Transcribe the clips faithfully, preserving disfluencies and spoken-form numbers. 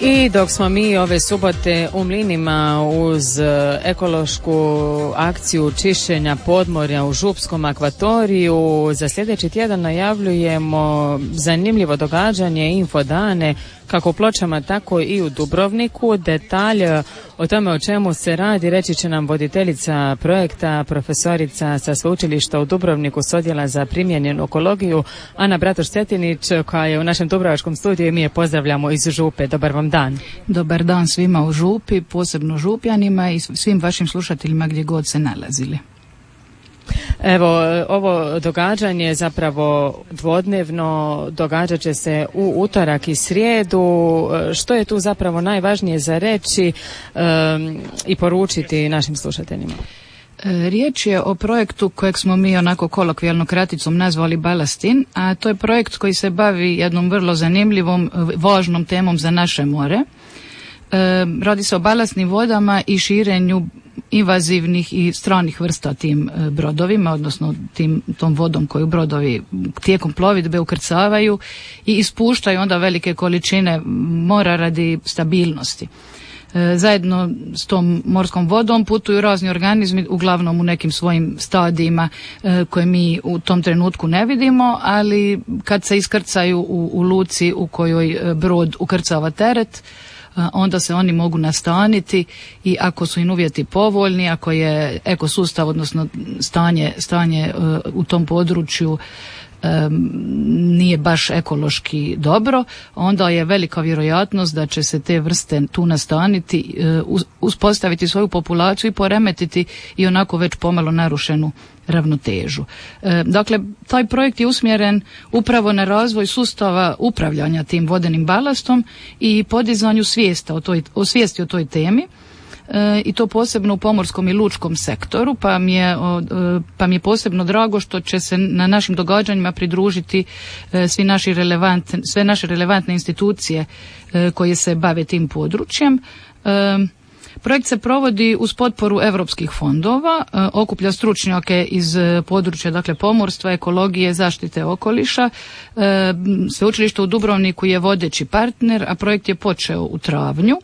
I dok smo mi ove subote u Mlinima uz ekološku akciju čišćenja podmorja u Župskom akvatoriju, za sljedeći tjedan najavljujemo zanimljivo događanje, infodane, kako u Pločama, tako i u Dubrovniku. Detalj o tome o čemu se radi reći će nam voditeljica projekta, profesorica sa sveučilišta u Dubrovniku s odjela za primijenjenu ekologiju, Ana Bratoš-Cetinić, koja je u našem dubrovačkom studiju i mi je pozdravljamo iz Župe. Dobar vam dan. Dobar dan svima u Župi, posebno Župljanima i svim vašim slušateljima gdje god se nalazili. Evo, ovo događanje je zapravo dvodnevno, događat će se u utorak i srijedu. Što je tu zapravo najvažnije za reći um, i poručiti našim slušateljima? Riječ je o projektu kojeg smo mi onako kolokvijalno kraticom nazvali Balastin, a to je projekt koji se bavi jednom vrlo zanimljivom, važnom temom za naše more. E, radi se o balastnim vodama i širenju invazivnih i stranih vrsta tim brodovima, odnosno tim, tom vodom koju brodovi tijekom plovidbe ukrcavaju i ispuštaju onda velike količine mora radi stabilnosti. E, zajedno s tom morskom vodom putuju razni organizmi, uglavnom u nekim svojim stadijima e, koje mi u tom trenutku ne vidimo, ali kad se iskrcaju u, u luci u kojoj brod ukrcava teret, onda se oni mogu nastaniti i ako su im uvjeti povoljni, ako je ekosustav, odnosno stanje, stanje u tom području nije baš ekološki dobro, onda je velika vjerojatnost da će se te vrste tu nastaniti, uspostaviti svoju populaciju i poremetiti i onako već pomalo narušenu ravnotežu. Dakle, taj projekt je usmjeren upravo na razvoj sustava upravljanja tim vodenim balastom i podizanju svijesta o toj, o svijesti o toj temi. E, i to posebno u pomorskom i lučkom sektoru, pa mi je, o, pa mi je posebno drago što će se na našim događanjima pridružiti e, svi naši relevantne, sve naše relevantne institucije e, koje se bave tim područjem. E, Projekt se provodi uz potporu europskih fondova, e, okuplja stručnjake iz područja, dakle, pomorstva, ekologije, zaštite okoliša. E, Sveučilište u Dubrovniku je vodeći partner, a projekt je počeo u travnju.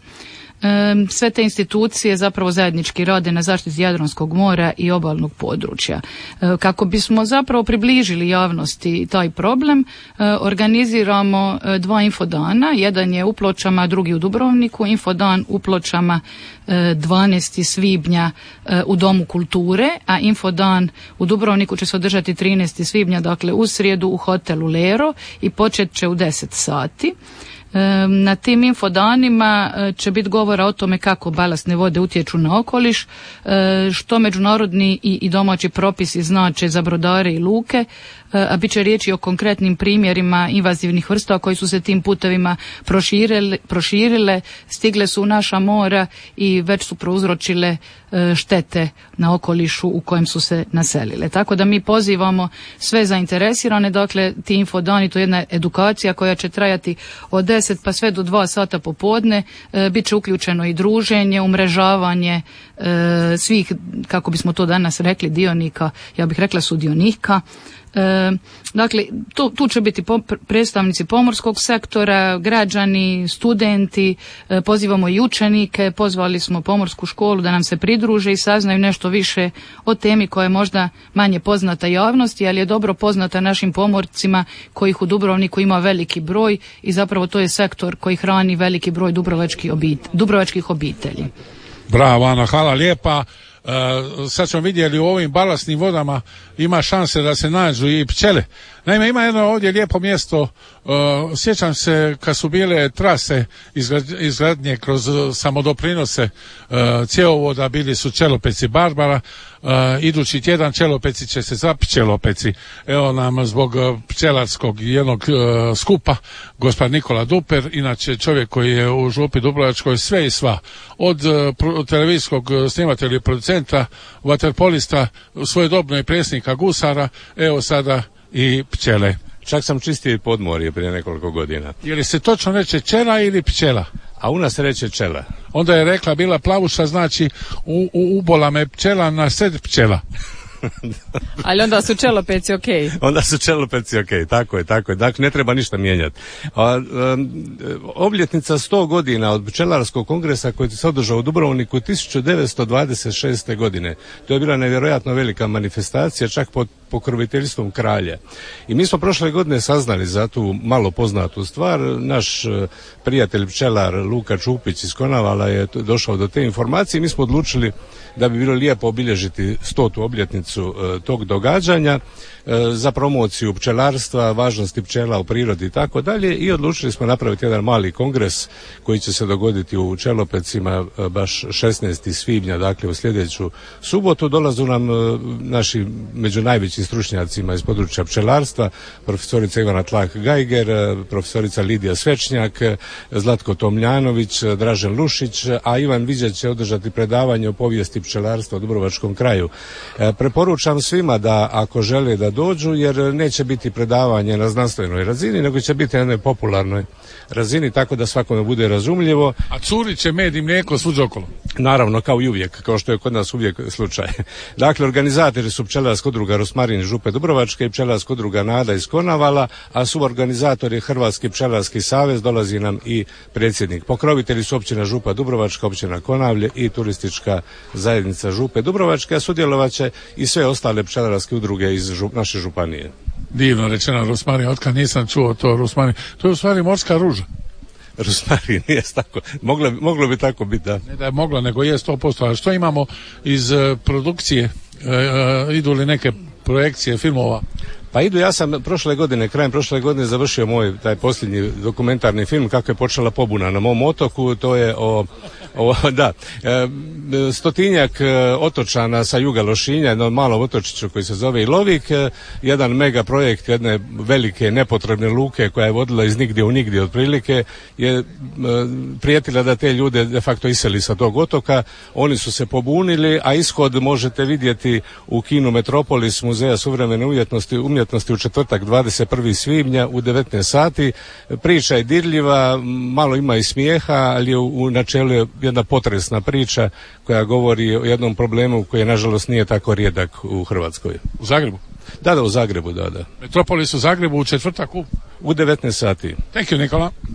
Sve te institucije zapravo zajednički rade na zaštiti Jadranskog mora i obalnog područja. Kako bismo zapravo približili javnosti taj problem, organiziramo dva infodana. Jedan je u Pločama, drugi u Dubrovniku. Infodan u Pločama dvanaestog svibnja u Domu kulture, a infodan u Dubrovniku će se održati trinaestog svibnja, dakle u srijedu u hotelu Lero i počet će u deset sati. Na tim infodanima će biti govora o tome kako balastne vode utječu na okoliš, što međunarodni i domaći propisi znače za brodare i luke, a bit će riječi o konkretnim primjerima invazivnih vrsta koji su se tim putevima proširile, proširile, stigle su u naša mora i već su prouzročile štete na okolišu u kojem su se naselile. Tako da mi pozivamo sve zainteresirane, dakle ti infodani, to je jedna edukacija koja će trajati od deset pa sve do dva sata popodne, e, bit će uključeno i druženje, umrežavanje e, svih, kako bismo to danas rekli, dionika, ja bih rekla sudionika. E, dakle, tu, tu će biti po, predstavnici pomorskog sektora, građani, studenti, e, pozivamo i učenike, pozvali smo pomorsku školu da nam se pridruže i saznaju nešto više o temi koja je možda manje poznata javnosti, ali je dobro poznata našim pomorcima kojih u Dubrovniku ima veliki broj i zapravo to je sektor koji hrani veliki broj dubrovačkih obitelji. Dubrovačkih obitelji. Bravo, Ana, hvala lijepa. Uh, sad smo vidjeli u ovim balastnim vodama ima šanse da se nađu i pčele. Naime, ima jedno ovdje lijepo mjesto, uh, sjećam se kad su bile trase izgradnje kroz samodoprinose uh, cjevovoda, bili su Čelopeci Barbara, uh, idući tjedan Čelopeci će se za pčelopeci. Evo nam zbog pčelarskog jednog uh, skupa gospodin Nikola Duper, inače čovjek koji je u Župi Dubrovačkoj sve i sva, od uh, televizijskog snimatelja i producenta, vaterpolista, svojedobno i predsjednika gusara, evo sada i pčele. Čak sam čistio podmorje prije nekoliko godina. Je li se točno reče čela ili pčela? A u nas reče čela. Onda je rekla bila Plavuša, znači u, u, ubola me pčela na sred pčela. Ali onda su čelopeci ok. Onda su čelopeci ok, tako je, tako je. Dakle, ne treba ništa mijenjati. A, um, obljetnica sto godina od pčelarskog kongresa koji se održao u Dubrovniku tisuću devetsto dvadeset šeste. godine. To je bila nevjerojatno velika manifestacija, čak pod pokroviteljstvom kralja. I mi smo prošle godine saznali za tu malo poznatu stvar. Naš prijatelj pčelar Luka Čupić iz Konavala je došao do te informacije i mi smo odlučili da bi bilo lijepo obilježiti stotu obljetnicu e, tog događanja e, za promociju pčelarstva, važnosti pčela u prirodi i tako dalje, i odlučili smo napraviti jedan mali kongres koji će se dogoditi u Čelopecima e, baš šesnaestog svibnja, dakle u sljedeću subotu. Dolazu nam e, naši među najvećim stručnjacima iz područja pčelarstva, profesorica Ivana Tlak-Gajger, e, profesorica Lidija Svečnjak, e, Zlatko Tomljanović, e, Dražen Lušić, a Ivan Viđać će održati predavanje o povijesti pčelarstva u Dubrovačkom kraju. E, preporučam svima da ako žele da dođu, jer neće biti predavanje na znanstvenoj razini, nego će biti na jednoj popularnoj razini, tako da svakome bude razumljivo. A curit će med i mlijeko svuđe okolo? Naravno, kao i uvijek, kao što je kod nas uvijek slučaj. Dakle, organizatori su Pčelarska udruga Rosmarin Župe Dubrovačke i Pčelarska udruga Nada iz Konavala, a su organizatori Hrvatski pčelarski savez, dolazi nam i predsjednik. Pokrovitelji su općina Župa Dubrovačka, općina Konavlje i turistička zajednica Župe Dubrovačke, a sudjelovat će i sve ostale pčelarske udruge iz žup, naše županije. Divno rečeno Rosmarin, otkad nisam čuo to Rosmarin. To je u stvari morska ruža. Rosmarin, nije tako. Moglo, moglo bi tako biti, da. Ne da je moglo, nego je sto posto. A što imamo iz uh, produkcije? Uh, uh, idu li neke projekcije filmova? Pa idu, ja sam prošle godine, krajem prošle godine završio moj taj posljednji dokumentarni film Kako je počela pobuna na mom otoku. To je o, o da, e, stotinjak otočana sa juga Lošinja, jedno malo otočiću koji se zove Ilovik, e, jedan mega projekt jedne velike nepotrebne luke koja je vodila iz nigdje u nigdje otprilike, je e, prijetila da te ljude de facto iseli sa tog otoka. Oni su se pobunili, a ishod možete vidjeti u kinu Metropolis Muzeja suvremene umjetnosti, umjetnosti u četvrtak dvadeset prvog svibnja u devetnaest sati. Priča je dirljiva, malo ima i smijeha, ali je u, u načelu je jedna potresna priča koja govori o jednom problemu koji nažalost nije tako rijedak u Hrvatskoj. U Zagrebu? Da, da, u Zagrebu, da, da. Metropolis u Zagrebu u četvrtak u? U devetnaest sati. Thank you, Nikola.